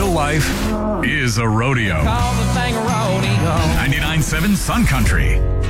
real life is a rodeo. 99.7 Sun Country.